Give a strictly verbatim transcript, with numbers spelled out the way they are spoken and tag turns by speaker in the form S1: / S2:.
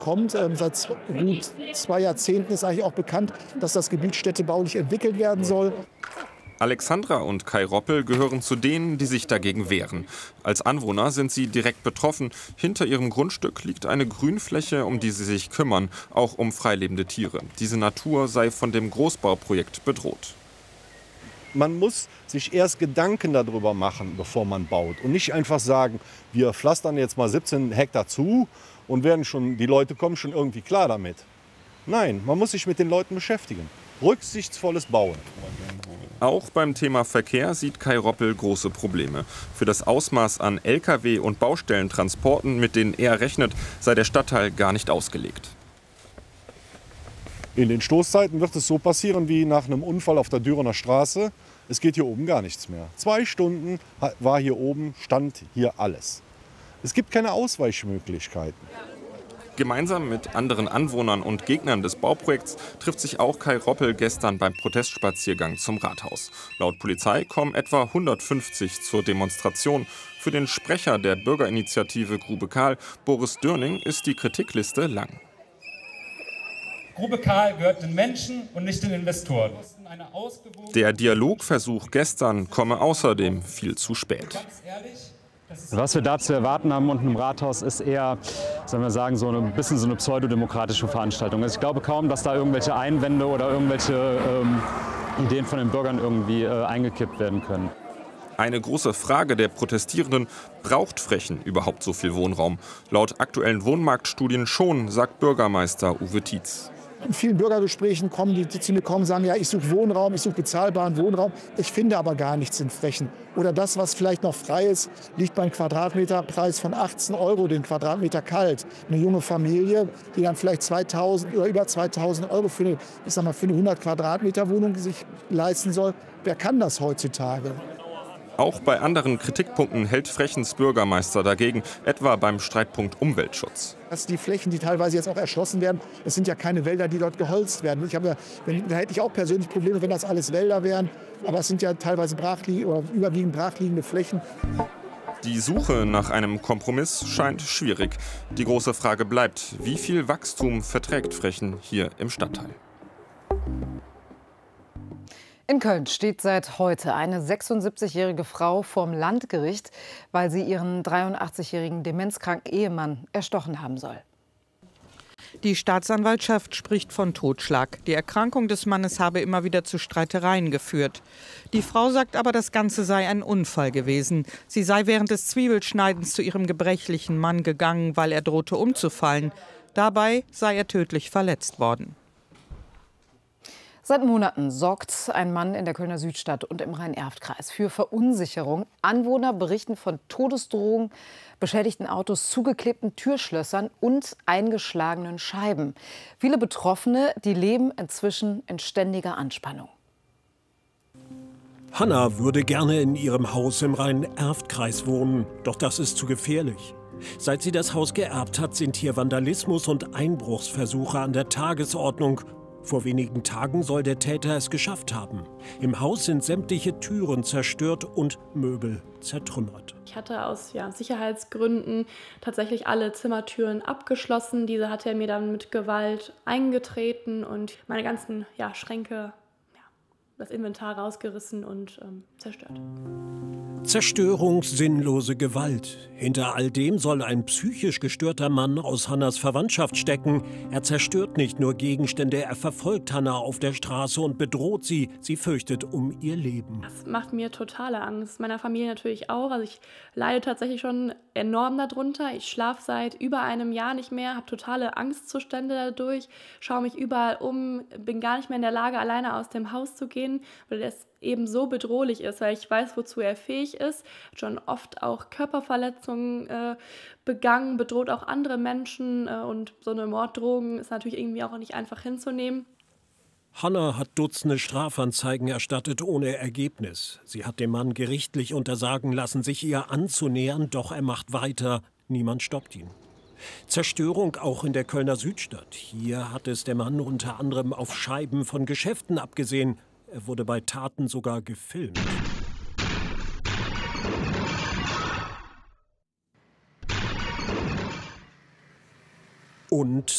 S1: kommt. Ähm, seit gut zwei Jahrzehnten ist eigentlich auch bekannt, dass das Gebiet städtebaulich entwickelt werden soll.
S2: Alexandra und Kai Roppel gehören zu denen, die sich dagegen wehren. Als Anwohner sind sie direkt betroffen. Hinter ihrem Grundstück liegt eine Grünfläche, um die sie sich kümmern, auch um freilebende Tiere. Diese Natur sei von dem Großbauprojekt bedroht.
S3: Man muss sich erst Gedanken darüber machen, bevor man baut. Und nicht einfach sagen, wir pflastern jetzt mal siebzehn Hektar zu und werden schon, die Leute kommen schon irgendwie klar damit. Nein, man muss sich mit den Leuten beschäftigen. Rücksichtsvolles Bauen.
S2: Auch beim Thema Verkehr sieht Kai Roppel große Probleme. Für das Ausmaß an L K W- und Baustellentransporten, mit denen er rechnet, sei der Stadtteil gar nicht ausgelegt.
S3: In den Stoßzeiten wird es so passieren wie nach einem Unfall auf der Dürener Straße. Es geht hier oben gar nichts mehr. Zwei Stunden war hier oben, stand hier alles. Es gibt keine Ausweichmöglichkeiten.
S2: Gemeinsam mit anderen Anwohnern und Gegnern des Bauprojekts trifft sich auch Kai Roppel gestern beim Protestspaziergang zum Rathaus. Laut Polizei kommen etwa hundertfünfzig zur Demonstration. Für den Sprecher der Bürgerinitiative Grube Kahl, Boris Dörning, ist die Kritikliste lang.
S4: Grube Kahl gehört den Menschen und nicht den Investoren.
S2: Der Dialogversuch gestern komme außerdem viel zu spät.
S5: Was wir da zu erwarten haben unten im Rathaus ist eher, sagen wir sagen, so ein bisschen so eine pseudodemokratische Veranstaltung. Also ich glaube kaum, dass da irgendwelche Einwände oder irgendwelche ähm, Ideen von den Bürgern irgendwie äh, eingekippt werden können.
S2: Eine große Frage der Protestierenden: Braucht Frechen überhaupt so viel Wohnraum? Laut aktuellen Wohnmarktstudien schon, sagt Bürgermeister Uwe Tietz.
S1: In vielen Bürgergesprächen kommen die, die zu mir kommen, sagen, ja, ich suche Wohnraum, ich suche bezahlbaren Wohnraum. Ich finde aber gar nichts in Frechen. Oder das, was vielleicht noch frei ist, liegt beim Quadratmeterpreis von achtzehn Euro, den Quadratmeter kalt. Eine junge Familie, die dann vielleicht zweitausend oder über zweitausend Euro für eine, ich sag mal, für eine hundert Quadratmeter Wohnung sich leisten soll. Wer kann das heutzutage?
S2: Auch bei anderen Kritikpunkten hält Frechens Bürgermeister dagegen, etwa beim Streitpunkt Umweltschutz.
S1: Dass die Flächen, die teilweise jetzt auch erschlossen werden, es sind ja keine Wälder, die dort geholzt werden. Ich habe ja, wenn, da hätte ich auch persönlich Probleme, wenn das alles Wälder wären. Aber es sind ja teilweise brachlie- oder überwiegend brachliegende Flächen.
S2: Die Suche nach einem Kompromiss scheint schwierig. Die große Frage bleibt: Wie viel Wachstum verträgt Frechen hier im Stadtteil?
S6: In Köln steht seit heute eine sechsundsiebzigjährige Frau vorm Landgericht, weil sie ihren dreiundachtzigjährigen demenzkranken Ehemann erstochen haben soll.
S7: Die Staatsanwaltschaft spricht von Totschlag. Die Erkrankung des Mannes habe immer wieder zu Streitereien geführt. Die Frau sagt aber, das Ganze sei ein Unfall gewesen. Sie sei während des Zwiebelschneidens zu ihrem gebrechlichen Mann gegangen, weil er drohte umzufallen. Dabei sei er tödlich verletzt worden.
S6: Seit Monaten sorgt ein Mann in der Kölner Südstadt und im Rhein-Erft-Kreis für Verunsicherung. Anwohner berichten von Todesdrohungen, beschädigten Autos, zugeklebten Türschlössern und eingeschlagenen Scheiben. Viele Betroffene, die leben inzwischen in ständiger Anspannung.
S8: Hanna würde gerne in ihrem Haus im Rhein-Erft-Kreis wohnen, doch das ist zu gefährlich. Seit sie das Haus geerbt hat, sind hier Vandalismus und Einbruchsversuche an der Tagesordnung. Vor wenigen Tagen soll der Täter es geschafft haben. Im Haus sind sämtliche Türen zerstört und Möbel zertrümmert.
S9: Ich hatte aus ja, Sicherheitsgründen tatsächlich alle Zimmertüren abgeschlossen. Diese hat er mir dann mit Gewalt eingetreten und meine ganzen ja, Schränke, ja, das Inventar rausgerissen und ähm, zerstört.
S8: Zerstörung, sinnlose Gewalt. Hinter all dem soll ein psychisch gestörter Mann aus Hannas Verwandtschaft stecken. Er zerstört nicht nur Gegenstände, er verfolgt Hanna auf der Straße und bedroht sie. Sie fürchtet um ihr Leben.
S9: Das macht mir totale Angst. Meiner Familie natürlich auch. Also ich leide tatsächlich schon enorm darunter. Ich schlafe seit über einem Jahr nicht mehr, habe totale Angstzustände dadurch, schaue mich überall um, bin gar nicht mehr in der Lage, alleine aus dem Haus zu gehen, weil das eben so bedrohlich ist, weil ich weiß, wozu er fähig ist, hat schon oft auch Körperverletzungen äh, begangen, bedroht auch andere Menschen äh, und so eine Morddrohung ist natürlich irgendwie auch nicht einfach hinzunehmen.
S8: Hanna hat Dutzende Strafanzeigen erstattet ohne Ergebnis. Sie hat dem Mann gerichtlich untersagen lassen, sich ihr anzunähern, doch er macht weiter. Niemand stoppt ihn. Zerstörung auch in der Kölner Südstadt. Hier hat es der Mann unter anderem auf Scheiben von Geschäften abgesehen. Er wurde bei Taten sogar gefilmt. Und